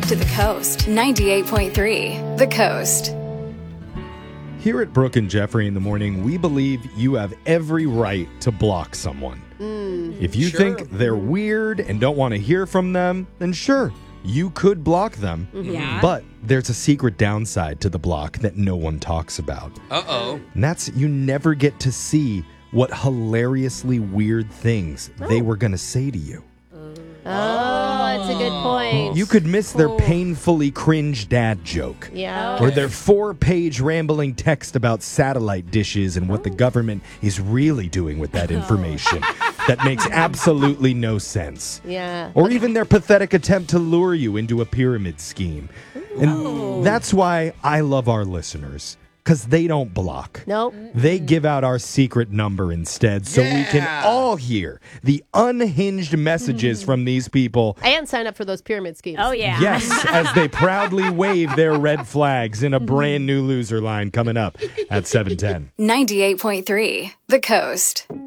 to the coast. 98.3 The Coast. Here at Brooke and Jeffrey in the morning, we believe you have every right to block someone. If you think they're weird and don't want to hear from them, then sure, you could block them. Yeah. But there's a secret downside to the block that no one talks about. Uh-oh. And that's you never get to see what hilariously weird things they were going to say to you. Oh, that's a good point. You could miss their painfully cringe dad joke. Yeah. Or their 4-page rambling text about satellite dishes and what the government is really doing with that information that makes absolutely no sense. Yeah. Or even their pathetic attempt to lure you into a pyramid scheme. And that's why I love our listeners, because they don't block. Nope. They give out our secret number instead so we can all hear the unhinged messages from these people. And sign up for those pyramid schemes. Oh, yeah. Yes, as they proudly wave their red flags in a brand new loser line coming up at 7:10. 98.3 The Coast.